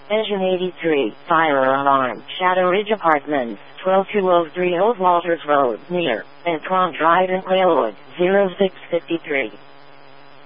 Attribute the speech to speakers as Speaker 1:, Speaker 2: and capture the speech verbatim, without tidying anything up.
Speaker 1: Engine eighty-three, fire alarm, Shadow Ridge Apartments, twelve two oh three Old Walters Road, near Antoine Drive in Quailwood, zero six five three.